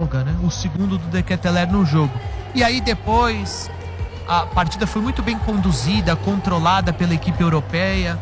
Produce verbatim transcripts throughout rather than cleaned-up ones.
belga, né? O segundo do De Ketelaere no jogo. E aí depois a partida foi muito bem conduzida, controlada pela equipe europeia.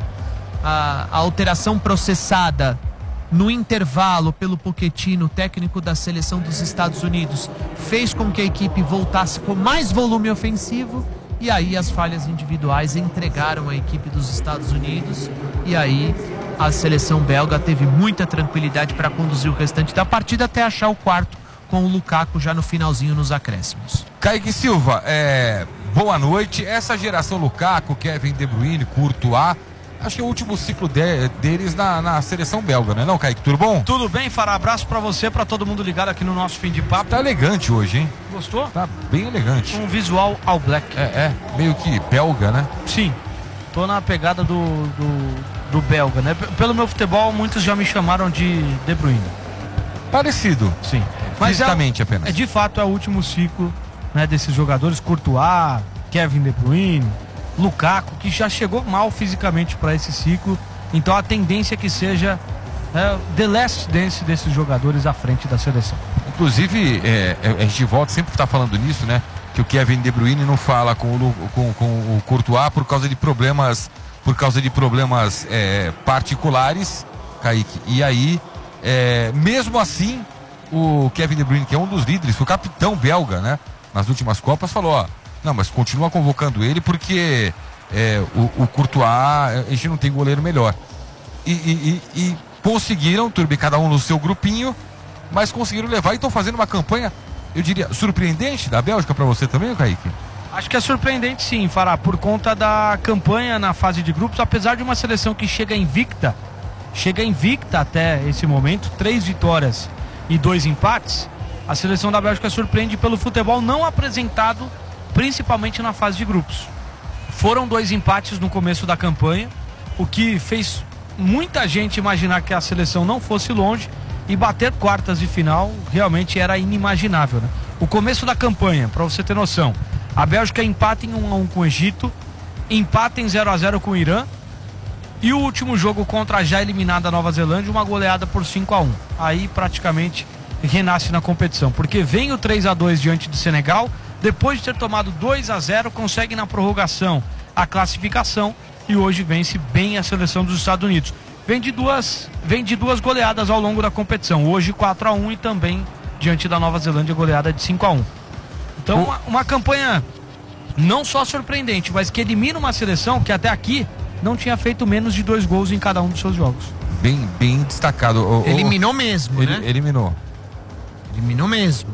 A, a alteração processada no intervalo pelo Pochettino, técnico da seleção dos Estados Unidos, fez com que a equipe voltasse com mais volume ofensivo. E aí as falhas individuais entregaram a equipe dos Estados Unidos. E aí a seleção belga teve muita tranquilidade para conduzir o restante da partida até achar o quarto, com o Lukaku já no finalzinho nos acréscimos. Kaique Silva, é, boa noite. Essa geração Lukaku, Kevin De Bruyne, Courtois, acho que é o último ciclo de, deles na, na seleção belga, não é não, Kaique? Tudo bom? Tudo bem, Fará. Abraço pra você, pra todo mundo ligado aqui no nosso Fim de Papo. Tá elegante hoje, hein? Gostou? Tá bem elegante. Um visual all black. É, é meio que belga, né? Sim, tô na pegada do, do, do belga, né? P- Pelo meu futebol, muitos já me chamaram de De Bruyne. Parecido. Sim. Mas fisicamente é, apenas. É, de fato, é o último ciclo, né, desses jogadores. Courtois, Kevin De Bruyne, Lukaku, que já chegou mal fisicamente para esse ciclo. Então a tendência é que seja é, the last dance desses jogadores à frente da seleção. Inclusive, é, a gente volta, sempre está falando nisso, né? Que o Kevin De Bruyne não fala com o, com, com o Courtois por causa de problemas, por causa de problemas é, particulares, Kaique. E aí, é, mesmo assim, o Kevin De Bruyne, que é um dos líderes, foi o capitão belga, né? Nas últimas Copas, falou, ó, não, mas continua convocando ele porque é, o, o Courtois, a gente não tem goleiro melhor. E, e, e, e conseguiram, turbi, cada um no seu grupinho, mas conseguiram levar e estão fazendo uma campanha, eu diria, surpreendente da Bélgica para você também, Kaique? Acho que é surpreendente sim, Fará, por conta da campanha na fase de grupos, apesar de uma seleção que chega invicta, chega invicta até esse momento, três vitórias e dois empates, a seleção da Bélgica surpreende pelo futebol não apresentado, principalmente na fase de grupos. Foram dois empates no começo da campanha, o que fez muita gente imaginar que a seleção não fosse longe, e bater quartas de final realmente era inimaginável, né? O começo da campanha, para você ter noção, a Bélgica empata em um a um com o Egito, empata em zero a zero com o Irã, e o último jogo contra a já eliminada Nova Zelândia, uma goleada por cinco a um. Aí praticamente renasce na competição, porque vem o três a dois diante do Senegal, depois de ter tomado dois a zero, consegue na prorrogação a classificação e hoje vence bem a seleção dos Estados Unidos. Vem de duas, vem de duas goleadas ao longo da competição, hoje quatro a um e também diante da Nova Zelândia goleada de cinco a um. Então uma, uma campanha não só surpreendente, mas que elimina uma seleção que até aqui não tinha feito menos de dois gols em cada um dos seus jogos. Bem, bem destacado. O, o, Eliminou mesmo, ele, né? Eliminou. Eliminou mesmo.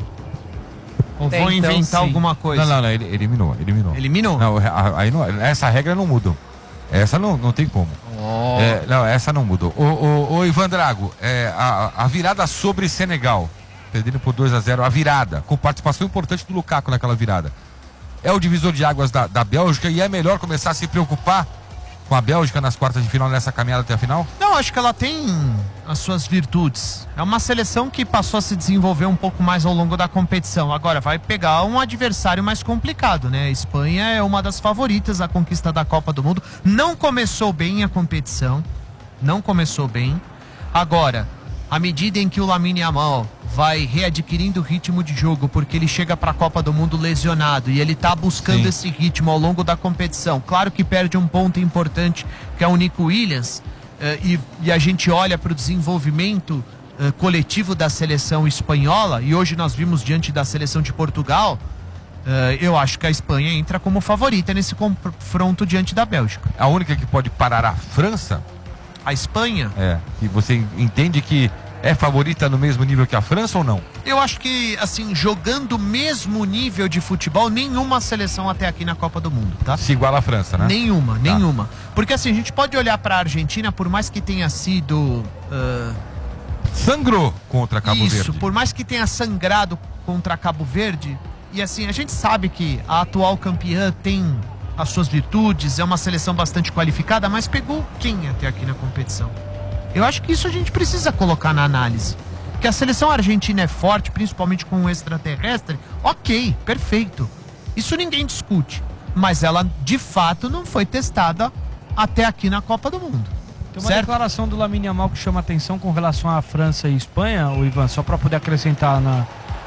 Ou Até vou então, inventar sim. alguma coisa? Não, não, não, ele eliminou, eliminou. Eliminou? Não, aí não, essa regra não muda. Essa não, não tem como. Oh. É, não, essa não mudou. O, o, o Ivan Drago, é, a, a virada sobre Senegal, perdendo por dois a zero, a virada, com participação importante do Lukaku naquela virada, é o divisor de águas da, da Bélgica e é melhor começar a se preocupar com a Bélgica nas quartas de final, nessa caminhada até a final? Não, acho que ela tem as suas virtudes. É uma seleção que passou a se desenvolver um pouco mais ao longo da competição. Agora vai pegar um adversário mais complicado, né? A Espanha é uma das favoritas à conquista da Copa do Mundo. Não começou bem a competição. Não começou bem. Agora, à medida em que o Lamine Yamal vai readquirindo o ritmo de jogo, porque ele chega para a Copa do Mundo lesionado e ele tá buscando Sim. esse ritmo ao longo da competição. Claro que perde um ponto importante, que é o Nico Williams, uh, e, e a gente olha para o desenvolvimento uh, coletivo da seleção espanhola, e hoje nós vimos diante da seleção de Portugal, uh, eu acho que a Espanha entra como favorita nesse confronto diante da Bélgica. A única que pode parar a França, A Espanha? é, que você entende que é favorita no mesmo nível que a França ou não? Eu acho que, assim, jogando o mesmo nível de futebol, nenhuma seleção até aqui na Copa do Mundo, tá? Se iguala à França, né? Nenhuma, nenhuma. Porque, assim, a gente pode olhar pra Argentina, por mais que tenha sido... Uh, Sangrou contra Cabo isso, Verde. por mais que tenha sangrado contra Cabo Verde, e assim, a gente sabe que a atual campeã tem as suas virtudes, é uma seleção bastante qualificada, mas pegou quem até aqui na competição? Eu acho que isso a gente precisa colocar na análise. Que a seleção argentina é forte, principalmente com o extraterrestre, ok, perfeito. Isso ninguém discute. Mas ela, de fato, não foi testada até aqui na Copa do Mundo. Tem uma certo? declaração do Lamine Yamal que chama atenção com relação à França e Espanha, o Ivan, só para poder acrescentar na,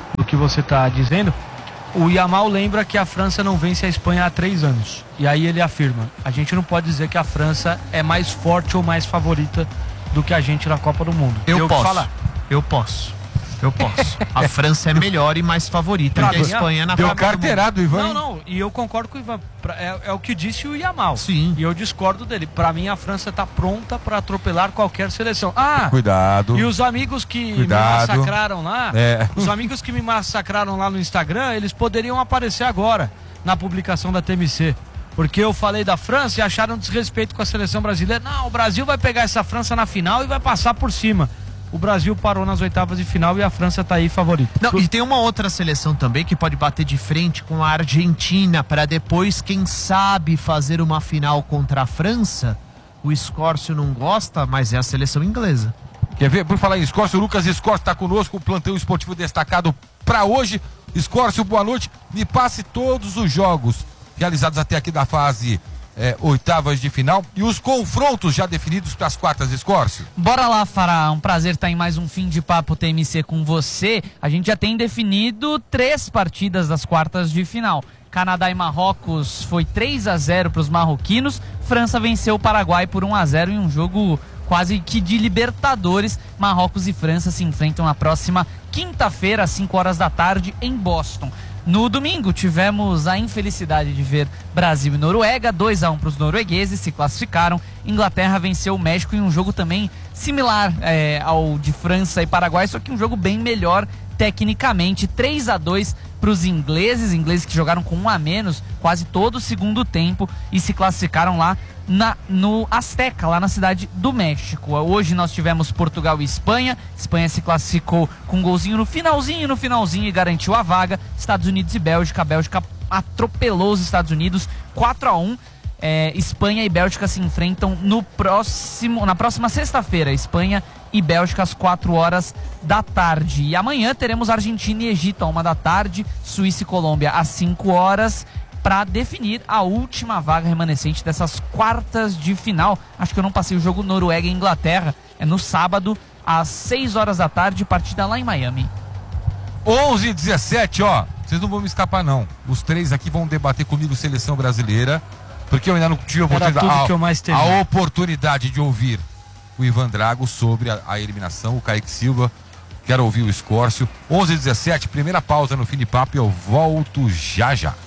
do que você está dizendo. O Yamal lembra que a França não vence a Espanha há três anos. E aí ele afirma, a gente não pode dizer que a França é mais forte ou mais favorita do que a gente na Copa do Mundo. Eu Deu o que posso. falar. Eu posso. Eu posso. A França é melhor e mais favorita Pra que a mim, Espanha na Deu Copa do Mundo. carteirado, Ivan. Não, não, e eu concordo com o Ivan. Pra- É, é o que disse o Yamal. Sim. E eu discordo dele. Pra mim, a França tá pronta pra atropelar qualquer seleção. Ah, Cuidado. e os amigos que Cuidado. me massacraram lá, É. os amigos que me massacraram lá no Instagram, eles poderiam aparecer agora na publicação da T M C. Porque eu falei da França e acharam desrespeito com a seleção brasileira. Não, o Brasil vai pegar essa França na final e vai passar por cima. O Brasil parou nas oitavas de final e a França tá aí favorita. Não, e tem uma outra seleção também que pode bater de frente com a Argentina para depois, quem sabe, fazer uma final contra a França. O Escórcio não gosta, mas é a seleção inglesa. Quer ver? Por falar em Escórcio, o Lucas Escórcio está conosco, o plantão esportivo destacado para hoje. Escórcio, boa noite. Me passe todos os jogos realizados até aqui da fase é, oitavas de final e os confrontos já definidos para as quartas, Escórcio. Bora lá, Fará. Um prazer estar em mais um Fim de Papo T M C com você. A gente já tem definido três partidas das quartas de final. Canadá e Marrocos foi três a zero para os marroquinos. França venceu o Paraguai por um a zero em um jogo quase que de Libertadores. Marrocos e França se enfrentam na próxima quinta-feira, às cinco horas da tarde, em Boston. No domingo, tivemos a infelicidade de ver Brasil e Noruega, dois a um para os noruegueses, se classificaram. Inglaterra venceu o México em um jogo também similar é, ao de França e Paraguai, só que um jogo bem melhor tecnicamente, três a dois para os ingleses, ingleses que jogaram com um a menos quase todo o segundo tempo e se classificaram lá na, no Azteca, lá na cidade do México. Hoje nós tivemos Portugal e Espanha. Espanha se classificou com um golzinho no finalzinho, no finalzinho e garantiu a vaga. Estados Unidos e Bélgica, a Bélgica atropelou os Estados Unidos quatro a um. É, Espanha e Bélgica se enfrentam no próximo, na próxima sexta-feira. Espanha e Bélgica às quatro horas da tarde. E amanhã teremos Argentina e Egito à uma da tarde, Suíça e Colômbia às cinco horas, para definir a última vaga remanescente dessas quartas de final. Acho que eu não passei o jogo Noruega e Inglaterra. É no sábado às seis horas da tarde, partida lá em Miami. onze e dezessete, ó. Vocês não vão me escapar, não. Os três aqui vão debater comigo seleção brasileira. Porque eu ainda não tive a oportunidade, tudo que eu mais temi. a oportunidade de ouvir o Ivan Drago sobre a, a eliminação, o Kaique Silva. Quero ouvir o Escórcio. onze e dezessete, primeira pausa no Fim de Papo e eu volto já já.